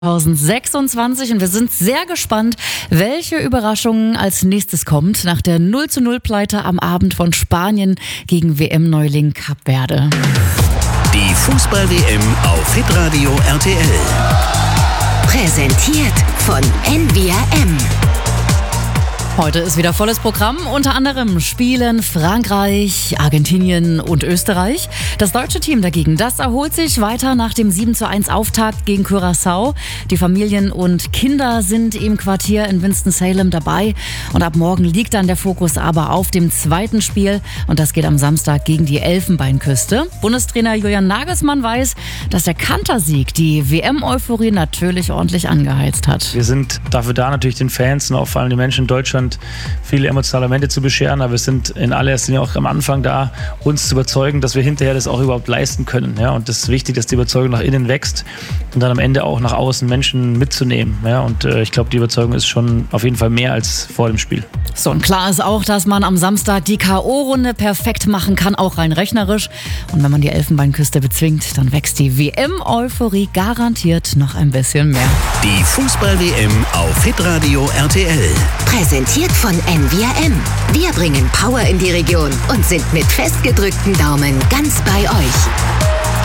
2026 und wir sind sehr gespannt, welche Überraschungen als nächstes kommt nach der 0:0-Pleite am Abend von Spanien gegen WM-Neuling Kap Verde. Die Fußball-WM auf Hitradio RTL. Präsentiert von NVRM. Heute ist wieder volles Programm. Unter anderem spielen Frankreich, Argentinien und Österreich. Das deutsche Team dagegen, das erholt sich weiter nach dem 7:1 Auftakt gegen Curaçao. Die Familien und Kinder sind im Quartier in Winston-Salem dabei. Und ab morgen liegt dann der Fokus aber auf dem zweiten Spiel. Und das geht am Samstag gegen die Elfenbeinküste. Bundestrainer Julian Nagelsmann weiß, dass der Kantersieg die WM-Euphorie natürlich ordentlich angeheizt hat. Wir sind dafür da, natürlich den Fans und auch vor allem den Menschen in Deutschland viele emotionale Momente zu bescheren, aber wir sind in allererster Linie auch am Anfang da, uns zu überzeugen, dass wir hinterher das auch überhaupt leisten können. Ja? Und das ist wichtig, dass die Überzeugung nach innen wächst und dann am Ende auch nach außen Menschen mitzunehmen. Ja? Und ich glaube, die Überzeugung ist schon auf jeden Fall mehr als vor dem Spiel. So, und klar ist auch, dass man am Samstag die K.O.-Runde perfekt machen kann, auch rein rechnerisch. Und wenn man die Elfenbeinküste bezwingt, dann wächst die WM-Euphorie garantiert noch ein bisschen mehr. Die Fußball-WM auf Hitradio RTL. Präsentiert von NVRM. Wir bringen Power in die Region und sind mit festgedrückten Daumen ganz bei euch.